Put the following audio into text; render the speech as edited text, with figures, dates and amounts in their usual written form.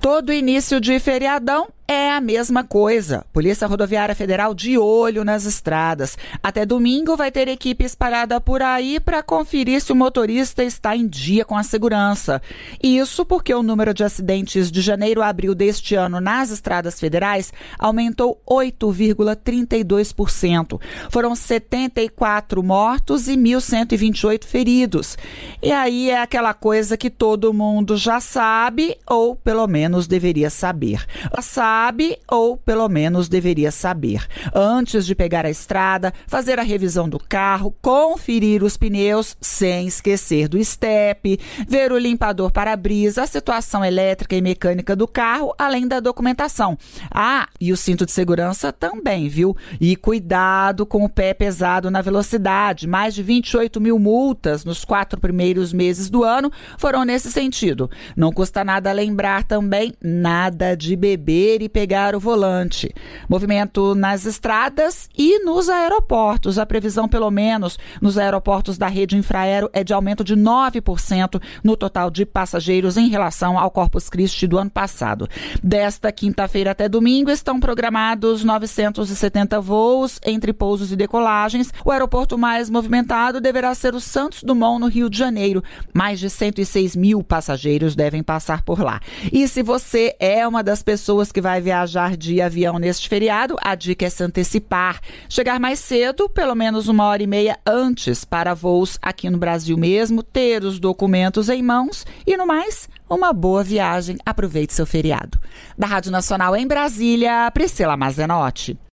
Todo início de feriadão é a mesma coisa. Polícia Rodoviária Federal de olho nas estradas. Até domingo vai ter equipe espalhada por aí para conferir se o motorista está em dia com a segurança. Isso porque o número de acidentes de janeiro a abril deste ano nas estradas federais aumentou 8,32%. Foram 74 mortos e 1.128 feridos. E aí é aquela coisa que todo mundo já sabe, ou pelo menos deveria saber. Sabe ou pelo menos deveria saber. Antes de pegar a estrada, fazer a revisão do carro, conferir os pneus sem esquecer do estepe, ver o limpador para-brisa, a situação elétrica e mecânica do carro, além da documentação. Ah, e o cinto de segurança também, viu? E cuidado com o pé pesado na velocidade. Mais de 28 mil multas nos 4 primeiros meses do ano foram nesse sentido. Não custa nada lembrar também nada de beber e pegar o volante. Movimento nas estradas e nos aeroportos. A previsão, pelo menos nos aeroportos da rede Infraero, é de aumento de 9% no total de passageiros em relação ao Corpus Christi do ano passado. Desta quinta-feira até domingo estão programados 970 voos entre pousos e decolagens. O aeroporto mais movimentado deverá ser o Santos Dumont, no Rio de Janeiro. Mais de 106 mil passageiros devem passar por lá. E se você é uma das pessoas que vai viajar de avião neste feriado, a dica é se antecipar. Chegar mais cedo, pelo menos 1h30 antes, para voos aqui no Brasil mesmo, ter os documentos em mãos e, no mais, uma boa viagem. Aproveite seu feriado. Da Rádio Nacional em Brasília, Priscila Mazenotti.